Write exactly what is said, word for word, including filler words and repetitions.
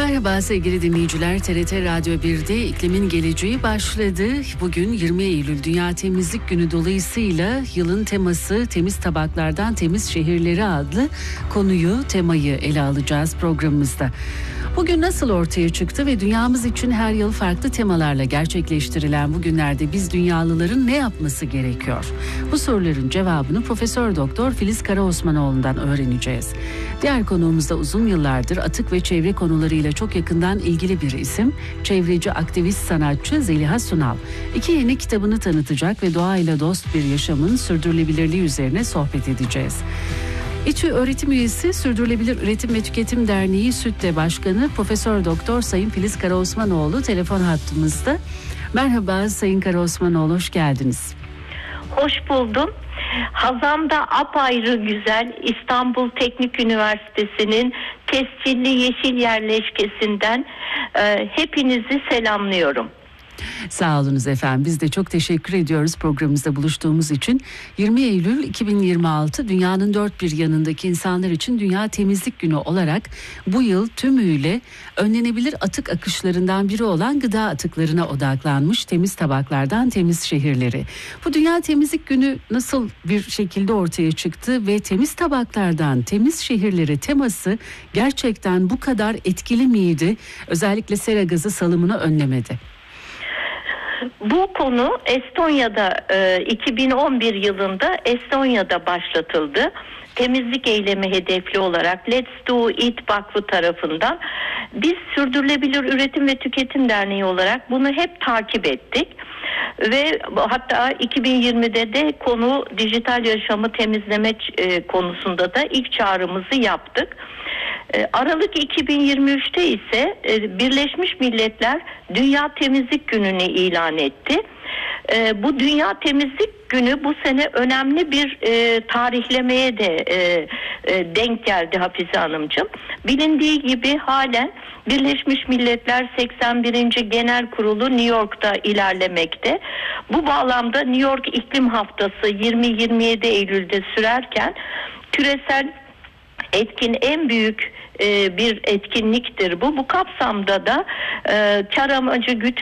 Merhaba sevgili dinleyiciler, T R T Radyo bir'de iklimin geleceği başladı. Bugün yirmi Eylül Dünya Temizlik Günü dolayısıyla yılın teması Temiz Tabaklardan Temiz Şehirleri adlı konuyu, temayı ele alacağız programımızda. Bugün nasıl ortaya çıktı ve dünyamız için her yıl farklı temalarla gerçekleştirilen bu günlerde biz dünyalıların ne yapması gerekiyor? Bu soruların cevabını Profesör Doktor Filiz Karaosmanoğlu'ndan öğreneceğiz. Diğer konuğumuz da uzun yıllardır atık ve çevre konularıyla çok yakından ilgili bir isim, çevreci, aktivist, sanatçı Zeliha Sunal. İki yeni kitabını tanıtacak ve doğayla dost bir yaşamın sürdürülebilirliği üzerine sohbet edeceğiz. İTÜ öğretim üyesi, Sürdürülebilir Üretim ve Tüketim Derneği SÜTDE Başkanı Profesör Doktor Sayın Filiz Karaosmanoğlu telefon hattımızda. Merhaba Sayın Karaosmanoğlu, hoş geldiniz. Hoş buldum. Hazam da apayrı güzel, İstanbul Teknik Üniversitesi'nin tescilli yeşil yerleşkesinden e, hepinizi selamlıyorum. Sağ olunuz efendim. Biz de çok teşekkür ediyoruz programımızda buluştuğumuz için. yirmi Eylül iki bin yirmi altı dünyanın dört bir yanındaki insanlar için Dünya Temizlik Günü olarak bu yıl tümüyle önlenebilir atık akışlarından biri olan gıda atıklarına odaklanmış Temiz Tabaklardan Temiz Şehirleri. Bu Dünya Temizlik Günü nasıl bir şekilde ortaya çıktı ve Temiz Tabaklardan Temiz Şehirleri teması gerçekten bu kadar etkili miydi? Özellikle sera gazı salımını önlemedi. Bu konu Estonya'da e, iki bin on bir yılında Estonya'da başlatıldı. Temizlik eylemi hedefli olarak Let's Do It Vakfı tarafından. Biz Sürdürülebilir Üretim ve Tüketim Derneği olarak bunu hep takip ettik. Ve hatta iki bin yirmide de konu dijital yaşamı temizleme e, konusunda da ilk çağrımızı yaptık. Aralık iki bin yirmi üçte ise Birleşmiş Milletler Dünya Temizlik Günü'nü ilan etti. Bu Dünya Temizlik Günü bu sene önemli bir tarihlemeye de denk geldi Hafize Hanımcığım. Bilindiği gibi halen Birleşmiş Milletler seksen birinci Genel Kurulu New York'ta ilerlemekte. Bu bağlamda New York İklim Haftası yirmi yirmi yedi Eylül'de sürerken küresel etkin en büyük e, bir etkinliktir bu. Bu kapsamda da e, kar amacı güt